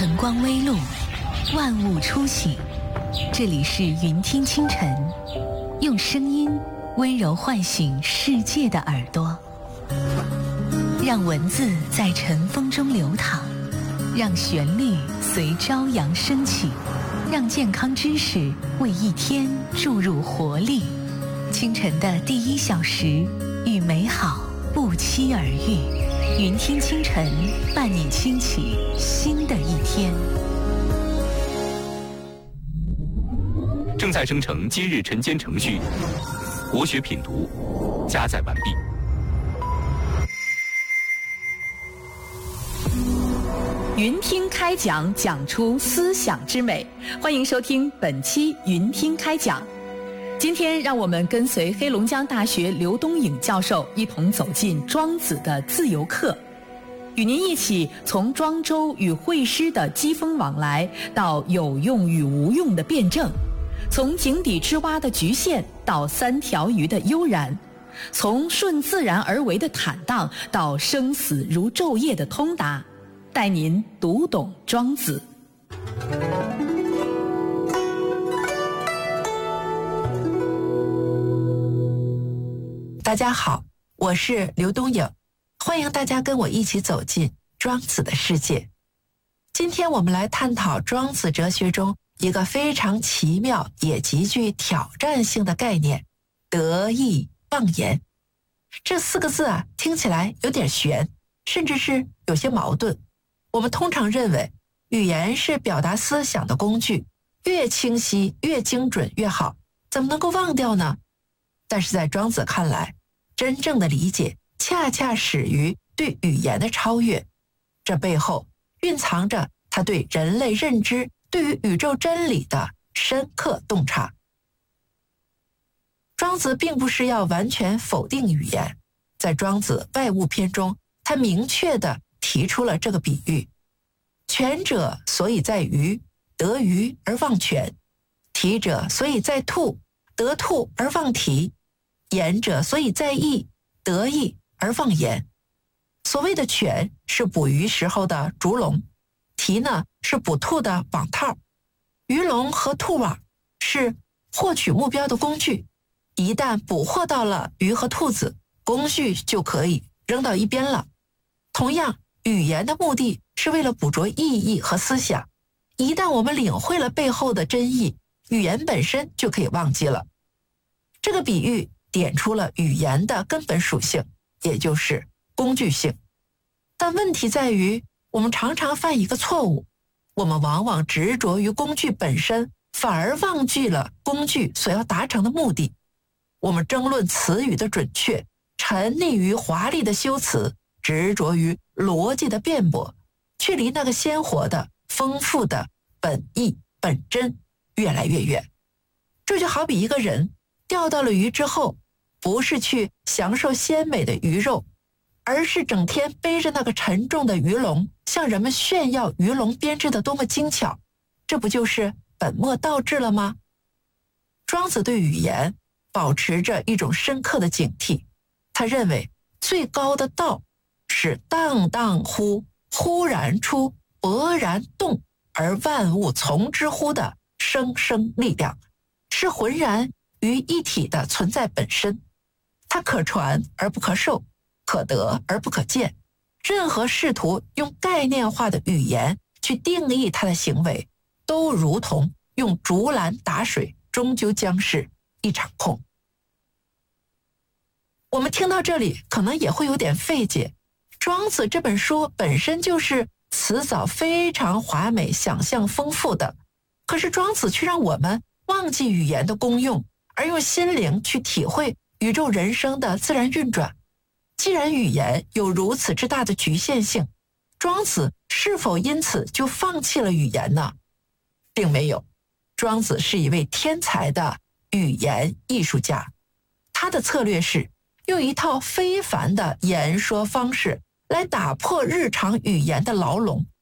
晨光微露，万物初醒。这里是云听清晨，用声音温柔唤醒世界的耳朵，让文字在晨风中流淌，让旋律随朝阳升起，让健康知识为一天注入活力。清晨的第1小时，与美好不期而遇。云听清晨，伴你轻启新的一天。 正在生成今日晨间程序，国学品读加载完毕。 云听开讲，讲出思想之美。欢迎收听本期云听开讲。今天让我们跟随黑龙江大学刘东颖教授一同走进庄子的自由课，与您一起从庄周与惠施的机锋往来，到有用与无用的辩证，从井底之蛙的局限到3条鱼的悠然，从顺自然而为的坦荡到生死如昼夜的通达，带您读懂庄子。 大家好，我是刘东颖，欢迎大家跟我一起走进庄子的世界。今天我们来探讨庄子哲学中一个非常奇妙也极具挑战性的概念——得意忘言。这4个字听起来有点悬，甚至是有些矛盾。我们通常认为语言是表达思想的工具，越清晰越精准越好，怎么能够忘掉呢？但是在庄子看来，真正的理解恰恰始于对语言的超越，这背后蕴藏着他对人类认知、对于宇宙真理的深刻洞察。庄子并不是要完全否定语言，在庄子外物篇中，他明确地提出了这个比喻：权者所以在鱼，得鱼而忘权；体者所以在兔，得兔而忘体；言者所以在意，得意而忘言。所谓的权是捕鱼时候的竹笼，题呢是捕兔的网套，鱼笼和兔网是获取目标的工具。一旦捕获到了鱼和兔子，工具就可以扔到一边了。同样，语言的目的是为了捕捉意义和思想，一旦我们领会了背后的真意，语言本身就可以忘记了。这个比喻点出了语言的根本属性，也就是工具性。但问题在于，我们常常犯一个错误，我们往往执着于工具本身，反而忘记了工具所要达成的目的。我们争论词语的准确，沉溺于华丽的修辞，执着于逻辑的辩驳，却离那个鲜活的、丰富的本意本真越来越远。这就好比一个人钓到了鱼之后，不是去享受鲜美的鱼肉，而是整天背着那个沉重的鱼笼，向人们炫耀鱼笼编织的多么精巧，这不就是本末倒置了吗？庄子对语言保持着一种深刻的警惕，他认为最高的道是荡荡乎，忽然出，勃然动，而万物从之乎的生生力量，是浑然于一体的存在本身。它可传而不可授，可得而不可见。任何试图用概念化的语言去定义它的行为，都如同用竹篮打水，终究将是一场空。我们听到这里可能也会有点费解，庄子这本书本身就是辞藻非常华美、想象丰富的，可是庄子却让我们忘记语言的功用，而用心灵去体会宇宙人生的自然运转。既然语言有如此之大的局限性，庄子是否因此就放弃了语言呢？并没有。庄子是一位天才的语言艺术家，他的策略是用一套非凡的言说方式来打破日常语言的牢笼，